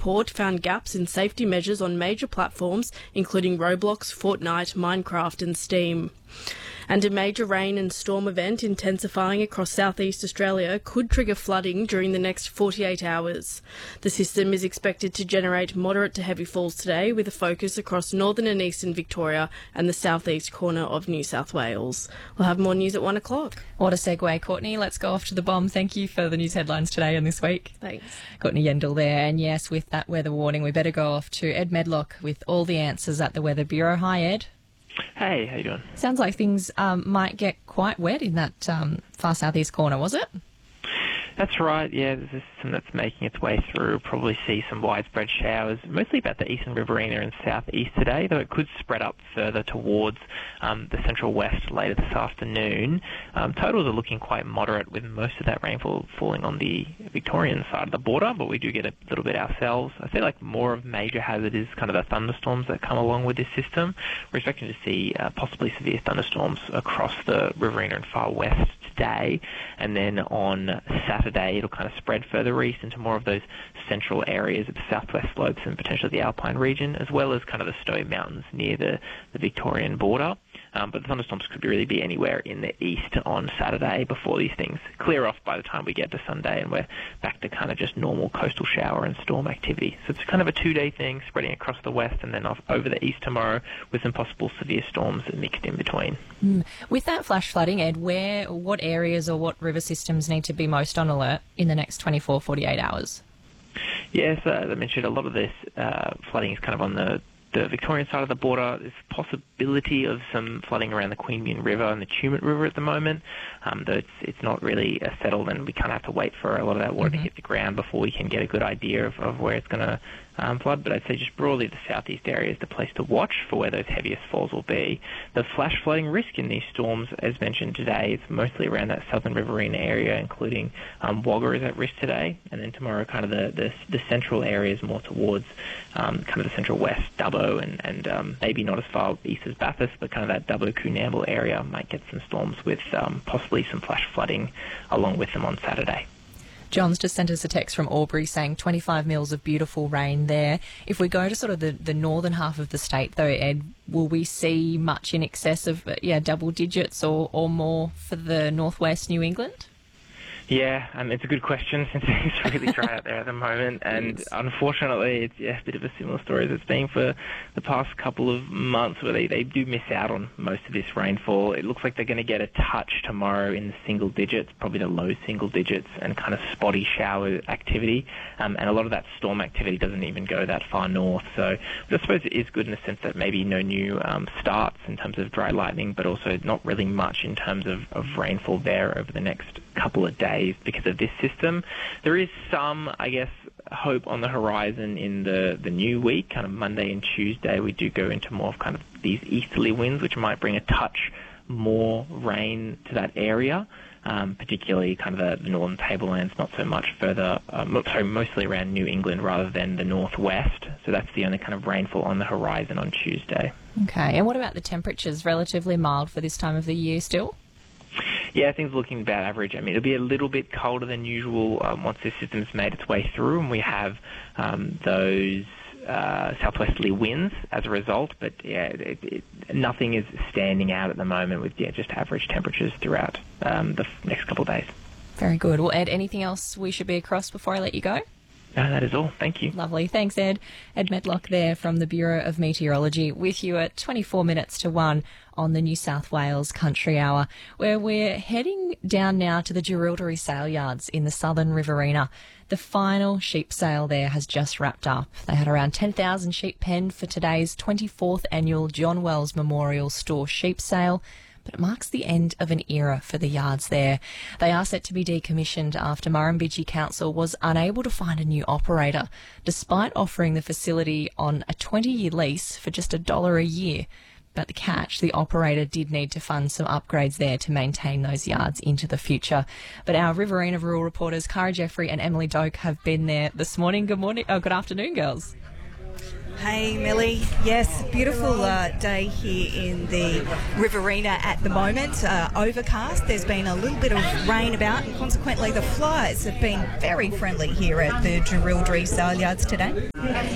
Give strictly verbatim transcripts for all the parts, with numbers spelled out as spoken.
report found gaps in safety measures on major platforms, including Roblox, Fortnite, Minecraft and Steam. And a major rain and storm event intensifying across southeast Australia could trigger flooding during the next forty-eight hours. The system is expected to generate moderate to heavy falls today, with a focus across northern and eastern Victoria and the southeast corner of New South Wales. We'll have more news at one o'clock. What a segue, Courtney. Let's go off to the bomb. Thank you for the news headlines today and this week. Thanks. Courtney Yendall there. And yes, with that weather warning, we better go off to Ed Medlock with all the answers at the Weather Bureau. Hi, Ed. Hey, how you doing? Sounds like things um, might get quite wet in that um, far southeast corner, was it? That's right, yeah, there's a system that's making its way through. Probably see some widespread showers, mostly about the eastern Riverina and southeast today, though it could spread up further towards um, the central west later this afternoon. Um, totals are looking quite moderate, with most of that rainfall falling on the Victorian side of the border, but we do get a little bit ourselves. I say like more of major hazard is kind of the thunderstorms that come along with this system. We're expecting to see uh, possibly severe thunderstorms across the Riverina and far west today, and then on Saturday it'll kind of spread further east into more of those central areas of the southwest slopes and potentially the Alpine region, as well as kind of the Snowy Mountains near the, the Victorian border. Um, but the thunderstorms could really be anywhere in the east on Saturday before these things clear off by the time we get to Sunday and we're back to kind of just normal coastal shower and storm activity. So it's kind of a two-day thing spreading across the west and then off over the east tomorrow with some possible severe storms mixed in between. Mm. With that flash flooding, Ed, where, what areas or what river systems need to be most on alert in the next twenty-four, forty-eight hours? Yes, uh, as I mentioned, a lot of this uh, flooding is kind of on the the Victorian side of the border. There's possibility of some flooding around the Queanbeyan River and the Tumut River at the moment, um, though it's, it's not really uh, settled, and we kind of have to wait for a lot of that water mm-hmm. to hit the ground before we can get a good idea of, of where it's going to um, flood. But I'd say just broadly the southeast area is the place to watch for where those heaviest falls will be. The flash flooding risk in these storms, as mentioned today, is mostly around that southern Riverina area, including um, Wagga is at risk today, and then tomorrow kind of the, the, the central areas more towards um, kind of the central west, Dubbo, and, and um, maybe not as far east as Bathurst, but kind of that Dubbo-Coonamble area might get some storms with um, possibly some flash flooding along with them on Saturday. John's just sent us a text from Albury saying twenty-five mils of beautiful rain there. If we go to sort of the, the northern half of the state, though, Ed, will we see much in excess of yeah double digits or, or more for the northwest New England? Yeah, um, it's a good question since it's really dry out there at the moment, and yes. unfortunately it's yeah, a bit of a similar story as it's been for the past couple of months, where they, they do miss out on most of this rainfall. It looks like they're going to get a touch tomorrow in the single digits, probably the low single digits, and kind of spotty shower activity, um, and a lot of that storm activity doesn't even go that far north, so I suppose it is good in the sense that maybe no new um, starts in terms of dry lightning, but also not really much in terms of, of rainfall there over the next couple of days because of this system. There is some, I guess, hope on the horizon in the, the new week, kind of Monday and Tuesday. We do go into more of kind of these easterly winds, which might bring a touch more rain to that area, um, particularly kind of the, the northern tablelands, not so much further, um, sorry, mostly around New England rather than the northwest. So that's the only kind of rainfall on the horizon on Tuesday. Okay, and what about the temperatures? Relatively mild for this time of the year still? Yeah, things are looking about average. I mean, it'll be a little bit colder than usual um, once this system's made its way through, and we have um, those uh, southwesterly winds as a result. But yeah, it, it, nothing is standing out at the moment with yeah, just average temperatures throughout um, the f- next couple of days. Very good. Well, Ed, anything else we should be across before I let you go? No, that is all. Thank you. Lovely. Thanks, Ed. Ed Medlock there from the Bureau of Meteorology with you at twenty-four minutes to one on the New South Wales Country Hour, where we're heading down now to the Jerilderie Sale Yards in the southern Riverina. The final sheep sale there has just wrapped up. They had around ten thousand sheep penned for today's twenty-fourth annual John Wells Memorial Store Sheep Sale, but it marks the end of an era for the yards there. They are set to be decommissioned after Murrumbidgee Council was unable to find a new operator, despite offering the facility on a twenty-year lease for just a dollar a year. But the catch, the operator did need to fund some upgrades there to maintain those yards into the future. But our Riverina Rural reporters, Cara Jeffrey and Emily Doak, have been there this morning. Good morning, oh, good afternoon, girls. Hey Millie, yes, beautiful uh, day here in the Riverina at the moment. Uh, overcast, there's been a little bit of rain about, and consequently the flies have been very friendly here at the Jerilderie sale yards today.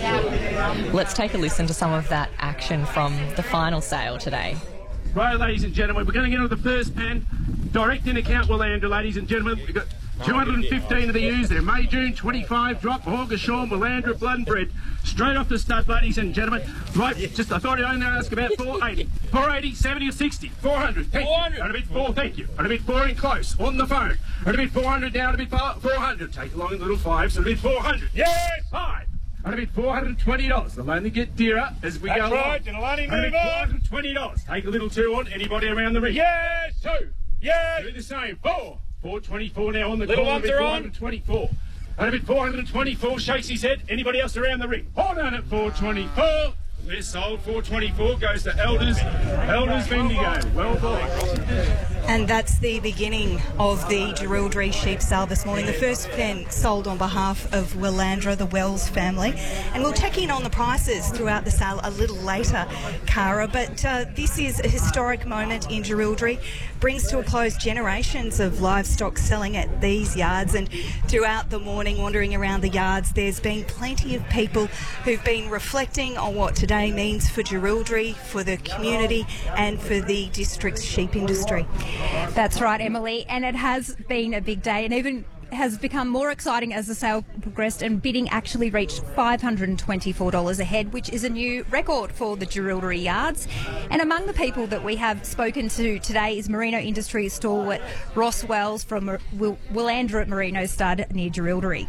Let's take a listen to some of that action from the final sale today. Right, ladies and gentlemen, we're going to get on the first pen. Direct in account Willandra, ladies and gentlemen. We've got two hundred fifteen of the ewes there. May, June, twenty-five, drop, Hawkershaw, Willandra, Blood and Bread. Straight off the stud, ladies and gentlemen. Right, just, I thought I'd only ask about four eighty. four eighty, seventy or sixty? four hundred. Thank four hundred. You. And a bit four, thank you. And a bit four in close, on the phone. And a bit four hundred down, a bit four hundred. Take along in little fives, and a bit four hundred. Yes! Five. And a bit four hundred twenty dollars. They'll only get dearer as we That's go along. That's right, it'll only move and a bit on. four hundred twenty dollars. Take a little two on. Anybody around the ring? Yes! Two. Yes! Do the same. Four. four twenty-four now on the Little corner. ones are on. four twenty-four. And a bit four hundred twenty-four. Shakes his head. Anybody else around the ring? Hold on at four twenty-four. We're sold. four twenty-four goes to Elders. Elders Bendigo. Well bought. And that's the beginning of the Jerilderie sheep sale this morning. The first pen sold on behalf of Willandra, the Wells family. And we'll check in on the prices throughout the sale a little later, Cara. But uh, this is a historic moment in Jerilderie. Brings to a close generations of livestock selling at these yards. And throughout the morning, wandering around the yards, there's been plenty of people who've been reflecting on what today means for Jerilderie, for the community, and for the district's sheep industry. That's right, Emily, and it has been a big day, and even has become more exciting as the sale progressed, and bidding actually reached five hundred twenty-four dollars a head, which is a new record for the Jerilderie yards. And among the people that we have spoken to today is Merino Industries stalwart Ross Wells from Will- Willandra at Merino Stud near Jerilderie.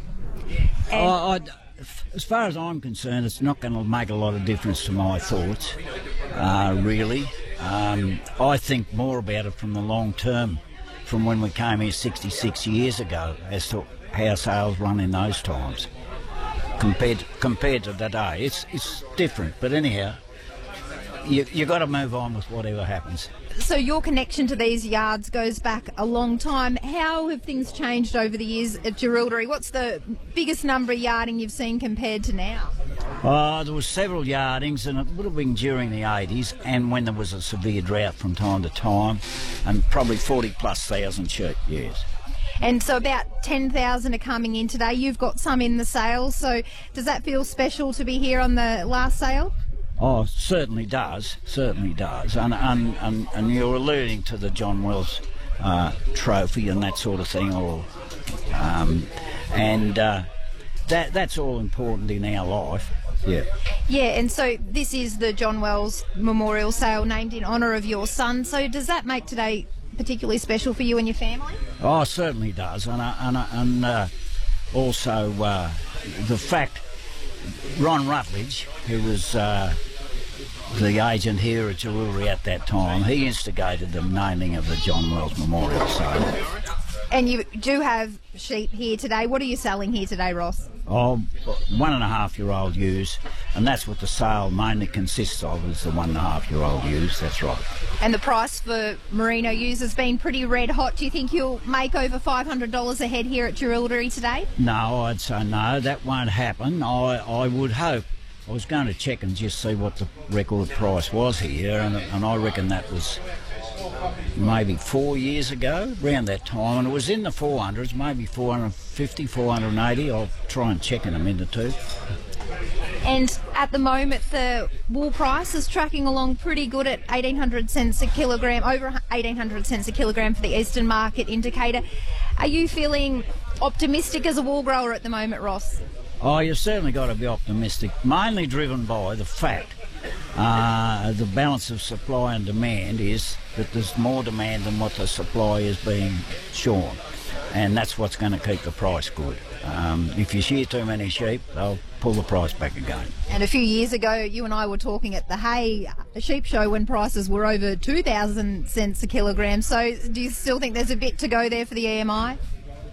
And oh, I, as far as I'm concerned, it's not going to make a lot of difference to my thoughts, uh, really. Um, I think more about it from the long term, from when we came here sixty-six years ago, as to how sales run in those times compared compared to today. It's it's different, but anyhow, you you got to move on with whatever happens. So your connection to these yards goes back a long time. How have things changed over the years at Jerilderie? What's the biggest number of yarding you've seen compared to now? Uh, there was several yardings, and it would have been during the eighties, and when there was a severe drought from time to time, and probably forty plus thousand sheep, yes. And so about ten thousand are coming in today. You've got some in the sale, so does that feel special to be here on the last sale? Oh, certainly does, certainly does. And and, and, and you're alluding to the John Wells uh, trophy and that sort of thing, or um, and uh, that that's all important in our life. Yeah. Yeah, and so this is the John Wells Memorial Sale named in honour of your son. So does that make today particularly special for you and your family? Oh, it certainly does. And, uh, and, uh, and uh, also uh, the fact Ron Rutledge, who was uh, the agent here at Jerilderie at that time, he instigated the naming of the John Wells Memorial Sale. And you do have sheep here today. What are you selling here today, Ross? Oh, one and a half year old ewes, and that's what the sale mainly consists of, is the one and a half year old ewes, that's right. And the price for merino ewes has been pretty red hot. Do you think you'll make over five hundred dollars a head here at Jerilderie today? No, I'd say no, that won't happen. I, I would hope. I was going to check and just see what the record price was here, and, and I reckon that was maybe four years ago, around that time, and it was in the four hundreds, maybe four hundred fifty, four hundred eighty. I'll try and check in a minute or two. And at the moment, the wool price is tracking along pretty good at eighteen hundred cents a kilogram, over eighteen hundred cents a kilogram for the Eastern Market Indicator. Are you feeling optimistic as a wool grower at the moment, Ross? Oh, you've certainly got to be optimistic, mainly driven by the fact uh, the balance of supply and demand is that there's more demand than what the supply is being shorn, and that's what's going to keep the price good. Um, if you shear too many sheep, they'll pull the price back again. And a few years ago, you and I were talking at the Hay Sheep Show when prices were over two thousand cents a kilogram. So do you still think there's a bit to go there for the E M I?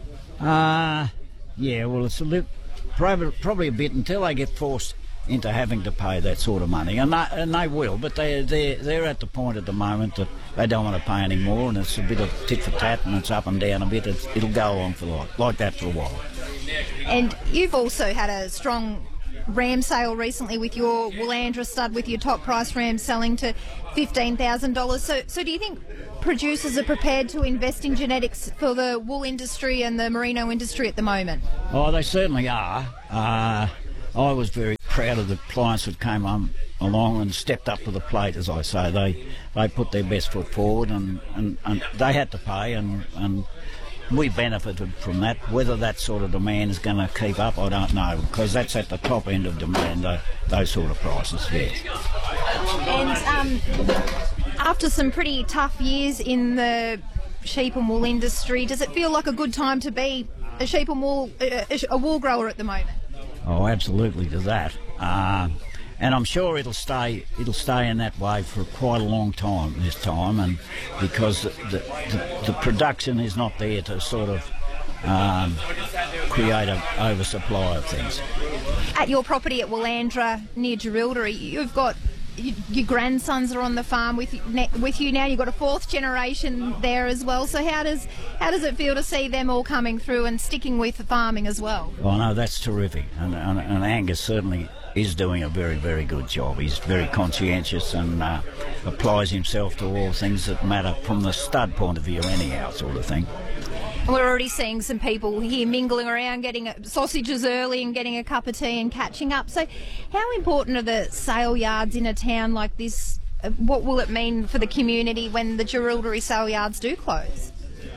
Uh, yeah, well, it's a little, probably, probably a bit until they get forced into having to pay that sort of money, and they, and they will, but they, they're, they're at the point at the moment that they don't want to pay any more, and it's a bit of tit for tat, and it's up and down a bit. It's, it'll go on for like, like that for a while. And you've also had a strong ram sale recently with your Willandra stud, with your top price ram selling to fifteen thousand dollars. So, so do you think producers are prepared to invest in genetics for the wool industry and the merino industry at the moment? Oh, they certainly are. Uh, I was very proud of the clients that came on, along and stepped up to the plate, as I say. They they put their best foot forward, and, and, and they had to pay, and, and we benefited from that. Whether that sort of demand is going to keep up, I don't know, because that's at the top end of demand, uh, those sort of prices, yeah. And um, after some pretty tough years in the sheep and wool industry, does it feel like a good time to be a sheep and wool, a, a wool grower at the moment? Oh, absolutely to that. Uh, and I'm sure it'll stay it'll stay in that way for quite a long time this time, and because the, the, the, the production is not there to sort of um, create an oversupply of things. At your property at Willandra near Jerilderie, you've got you, your grandsons are on the farm with with you now. You've got a fourth generation there as well. So how does how does it feel to see them all coming through and sticking with farming as well? Oh no, that's terrific, and, and, and Angus certainly is doing a very, very good job. He's very conscientious and uh, applies himself to all things that matter from the stud point of view anyhow, sort of thing. We're already seeing some people here mingling around, getting sausages early and getting a cup of tea and catching up. So how important are the sale yards in a town like this? What will it mean for the community when the Jerilderie sale yards do close?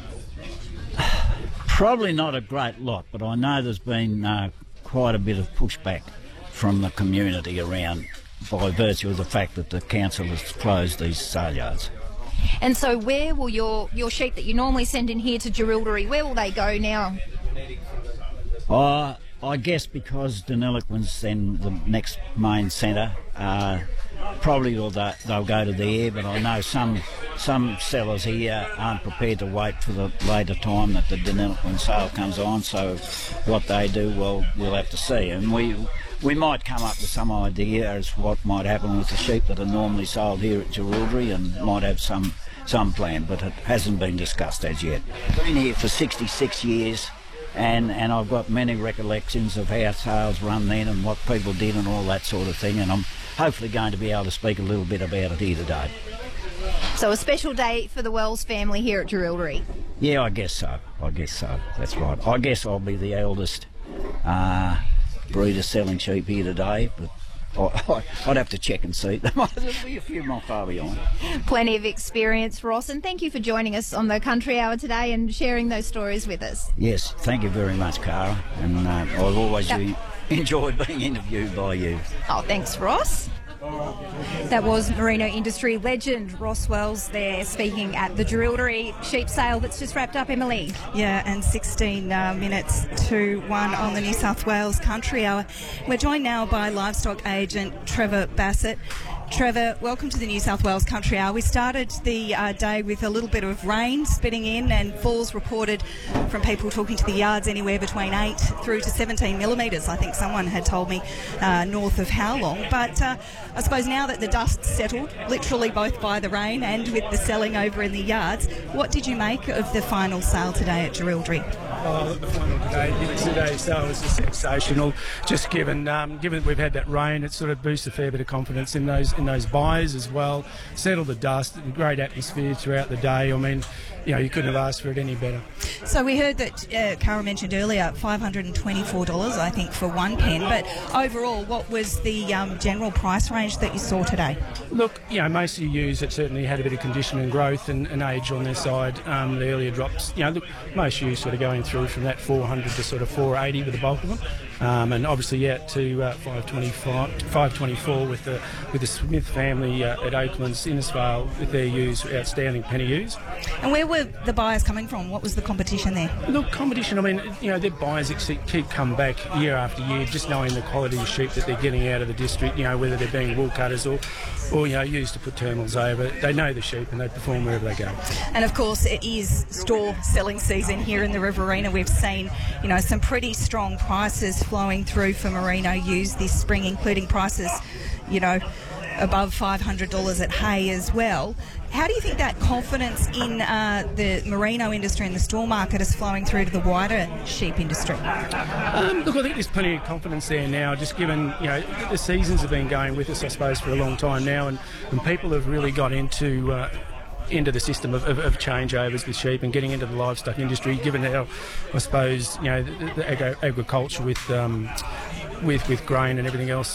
Probably not a great lot, but I know there's been uh, quite a bit of pushback from the community around by virtue of the fact that the council has closed these sale yards. And so where will your, your sheep that you normally send in here to Jerilderie, where will they go now? Uh, I guess because Deniliquin's then the next main centre, uh, probably they'll, they'll go to there, but I know some some sellers here aren't prepared to wait for the later time that the Deniliquin sale comes on, so what they do, well, we'll have to see. And we we might come up with some idea as what might happen with the sheep that are normally sold here at Jerilderie, and might have some, some plan, but it hasn't been discussed as yet. I've been here for sixty-six years, and, and I've got many recollections of how sales run then and what people did and all that sort of thing, and I'm hopefully going to be able to speak a little bit about it here today. So a special day for the Wells family here at Jerilderie? Yeah, I guess so. I guess so. That's right. I guess I'll be the eldest uh, breeder selling sheep here today, but I, I'd have to check and see. There'll be a few more far beyond. Plenty of experience, Ross, and thank you for joining us on the Country Hour today and sharing those stories with us. Yes, thank you very much, Cara, and uh, I've always yep. enjoyed being interviewed by you. Oh, thanks, Ross. That was merino industry legend Ross Wells there speaking at the Jerilderie sheep sale that's just wrapped up, Emily. Yeah, and sixteen uh, minutes to one on the New South Wales Country Hour. We're joined now by livestock agent Trevor Bassett. Trevor, welcome to the New South Wales Country Hour. We started the uh, day with a little bit of rain spitting in, and falls reported from people talking to the yards anywhere between eight through to seventeen millimetres, I think someone had told me, uh, north of Howlong. But uh, I suppose now that the dust settled, literally both by the rain and with the selling over in the yards, what did you make of the final sale today at Jerilderie? Oh, the final day, today's sale was just sensational. Just given um, given we've had that rain, it sort of boosts a fair bit of confidence in those in those buyers as well. Settled the dust, great atmosphere throughout the day. I mean, you know, you couldn't have asked for it any better. So we heard that uh, Cara mentioned earlier, five hundred twenty-four dollars I think for one pen. But overall, what was the um, general price range that you saw today? Look, you know, most of the ewes that certainly had a bit of condition and growth and, and age on their side. Um, the earlier drops, you know, look, most ewes sort of going through from that four hundred to sort of four eighty with the bulk of them. Um, and obviously, yeah, to uh, five twenty-five, five twenty-four with the with the Smith family uh, at Oaklands, Innisfail with their ewes, outstanding penny ewes. And where were the buyers coming from? What was the competition there? Look, competition, I mean, you know, their buyers keep coming back year after year, just knowing the quality of sheep that they're getting out of the district, you know, whether they're being wool cutters or, or you know, used to put terminals over. They know the sheep and they perform wherever they go. And of course, it is store selling season here in the Riverina. We've seen, you know, some pretty strong prices flowing through for merino ewes this spring, including prices, you know, above five hundred dollars at hay as well. How do you think that confidence in uh, the merino industry and the store market is flowing through to the wider sheep industry? Um, look, I think there's plenty of confidence there now, just given, you know, the seasons have been going with us, I suppose, for a long time now, and, and people have really got into uh, into the system of, of, of changeovers with sheep and getting into the livestock industry, given how, I suppose, you know, the, the agri- agriculture with um, with with grain and everything else